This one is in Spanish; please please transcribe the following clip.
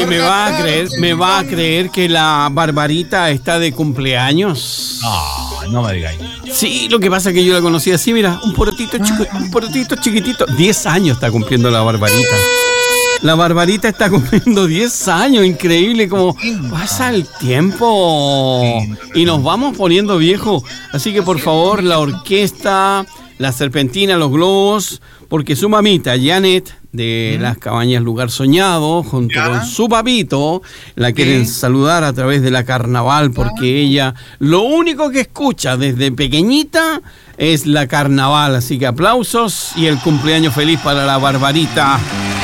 Oye, ¿me va a creer que la Barbarita está de cumpleaños? No me digáis. Sí, lo que pasa es que yo la conocí así, mira, un porotito chiquitito. 10 años está cumpliendo la Barbarita. La Barbarita está cumpliendo 10 años, increíble como pasa el tiempo y nos vamos poniendo viejos. Así que por favor, la orquesta, la serpentina, los globos, porque su mamita, Janet, de las Cabañas Lugar Soñado, junto con su papito, la quieren saludar a través de la Carnaval, porque ella lo único que escucha desde pequeñita es la Carnaval. Así que aplausos y el cumpleaños feliz para la Barbarita.